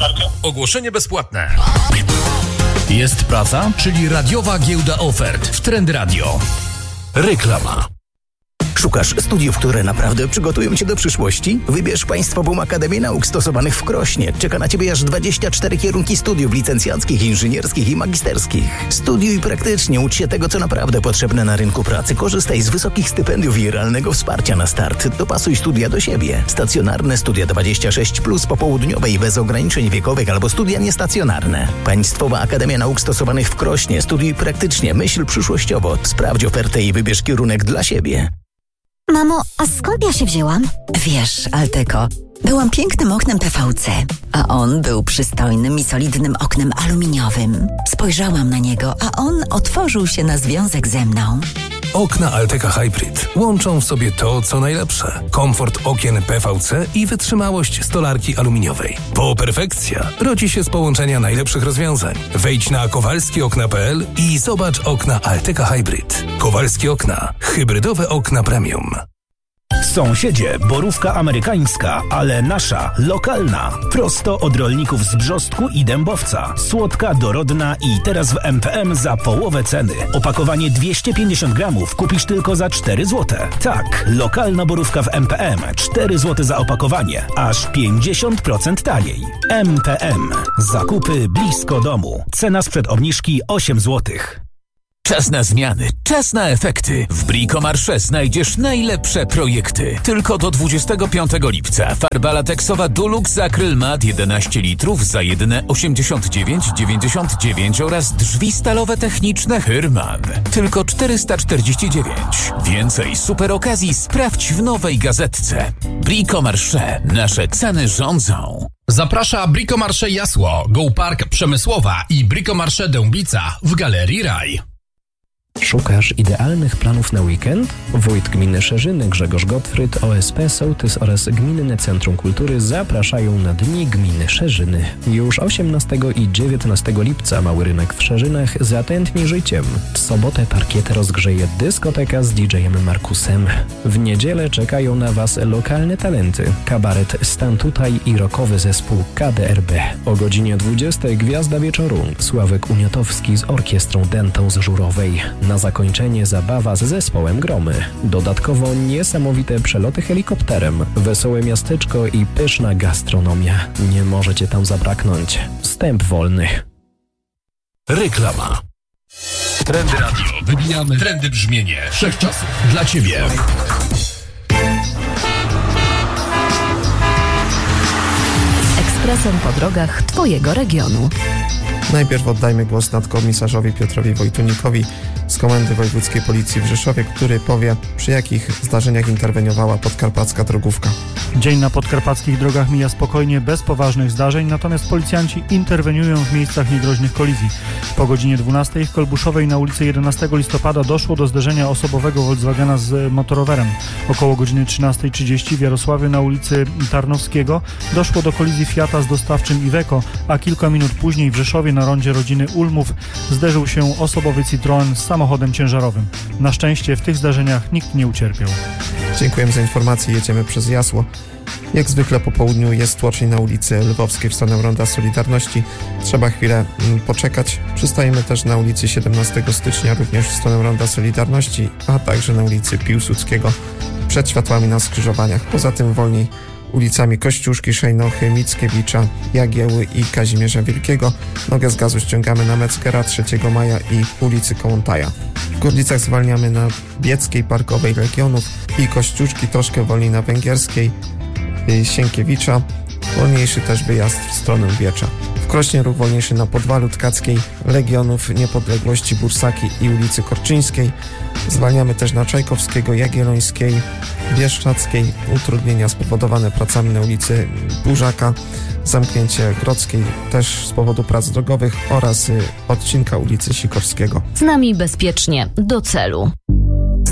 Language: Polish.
bardzo. Ogłoszenie bezpłatne. Jest praca, czyli radiowa giełda ofert w Trend Radio. Reklama. Szukasz studiów, które naprawdę przygotują Cię do przyszłości? Wybierz Państwową Akademię Nauk Stosowanych w Krośnie. Czeka na Ciebie aż 24 kierunki studiów licencjackich, inżynierskich i magisterskich. Studiuj praktycznie, ucz się tego, co naprawdę potrzebne na rynku pracy. Korzystaj z wysokich stypendiów i realnego wsparcia na start. Dopasuj studia do siebie. Stacjonarne studia 26+, popołudniowe i bez ograniczeń wiekowych albo studia niestacjonarne. Państwowa Akademia Nauk Stosowanych w Krośnie. Studiuj praktycznie, myśl przyszłościowo. Sprawdź ofertę i wybierz kierunek dla siebie. Mamo, a skąd ja się wzięłam? Wiesz, Alteko, byłam pięknym oknem PVC, a on był przystojnym i solidnym oknem aluminiowym. Spojrzałam na niego, a on otworzył się na związek ze mną. Okna Alteka Hybrid łączą w sobie to, co najlepsze. Komfort okien PVC i wytrzymałość stolarki aluminiowej. Po perfekcja rodzi się z połączenia najlepszych rozwiązań. Wejdź na kowalskiokna.pl i zobacz okna Alteka Hybrid. Kowalskie Okna. Hybrydowe okna premium. Sąsiedzie, borówka amerykańska, ale nasza, lokalna. Prosto od rolników z Brzostku i Dębowca. Słodka, dorodna i teraz w MPM za połowę ceny. Opakowanie 250 gramów kupisz tylko za 4 zł. Tak, lokalna borówka w MPM. 4 zł za opakowanie. Aż 50% taniej. MPM. Zakupy blisko domu. Cena sprzed obniżki 8 zł. Czas na zmiany, czas na efekty. W Bricomarché znajdziesz najlepsze projekty. Tylko do 25 lipca. Farba lateksowa Dulux Acryl Mat 11 litrów za jedyne 89,99 oraz drzwi stalowe techniczne Hyrman. Tylko 449. Więcej super okazji sprawdź w nowej gazetce. Bricomarché. Nasze ceny rządzą. Zaprasza Bricomarché Jasło, Go Park Przemysłowa i Bricomarché Dębica w Galerii Raj. Szukasz idealnych planów na weekend? Wójt gminy Szerzyny Grzegorz Gottfried, OSP Sołtys oraz Gminne Centrum Kultury zapraszają na Dni Gminy Szerzyny. Już 18 i 19 lipca Mały Rynek w Szerzynach zatętni życiem. W sobotę parkietę rozgrzeje dyskoteka z DJ-em Markusem. W niedzielę czekają na Was lokalne talenty. Kabaret Stan Tutaj i rockowy zespół KDRB. O godzinie 20 Gwiazda Wieczoru. Sławek Uniatowski z orkiestrą Dentą z Żurowej. Na zakończenie zabawa z zespołem Gromy. Dodatkowo niesamowite przeloty helikopterem, wesołe miasteczko i pyszna gastronomia. Nie możecie tam zabraknąć. Wstęp wolny. Reklama. Trendy Radio. Wybijamy trendy brzmienie wszechczasów dla Ciebie. Ekspresem po drogach Twojego regionu. Najpierw oddajmy głos nadkomisarzowi Piotrowi Wojtunikowi z Komendy Wojewódzkiej Policji w Rzeszowie, który powie, przy jakich zdarzeniach interweniowała podkarpacka drogówka. Dzień na podkarpackich drogach mija spokojnie, bez poważnych zdarzeń, natomiast policjanci interweniują w miejscach niegroźnych kolizji. Po godzinie 12 w Kolbuszowej na ulicy 11 listopada doszło do zderzenia osobowego Volkswagena z motorowerem. Około godziny 13:30 w Jarosławiu na ulicy Tarnowskiego doszło do kolizji Fiata z dostawczym Iveco, a kilka minut później w Rzeszowie na rondzie rodziny Ulmów zderzył się osobowy Citroen z samochodem ciężarowym. Na szczęście w tych zdarzeniach nikt nie ucierpiał. Dziękujemy za informację. Jedziemy przez Jasło. Jak zwykle po południu jest tłoczniej na ulicy Lwowskiej w stronę Ronda Solidarności. Trzeba chwilę poczekać. Przystajemy też na ulicy 17 stycznia, również w stronę Ronda Solidarności, a także na ulicy Piłsudskiego przed światłami na skrzyżowaniach. Poza tym wolniej ulicami Kościuszki, Szejnochy, Mickiewicza, Jagieły i Kazimierza Wielkiego. Nogę z gazu ściągamy na Meckera, 3 Maja i ulicy Kołątaja. W Gorlicach zwalniamy na Bieckiej, Parkowej, Legionów i Kościuszki, troszkę wolniej na Węgierskiej, Sienkiewicza. Wolniejszy też wyjazd w stronę Biecza. W Krośnie ruch wolniejszy na Podwalu Tkackiej, Legionów, Niepodległości, Bursaki i ulicy Korczyńskiej. Zwalniamy też na Czajkowskiego, Jagiellońskiej, Bieszczackiej. Utrudnienia spowodowane pracami na ulicy Burzaka, zamknięcie Grodzkiej też z powodu prac drogowych oraz odcinka ulicy Sikorskiego. Z nami bezpiecznie do celu.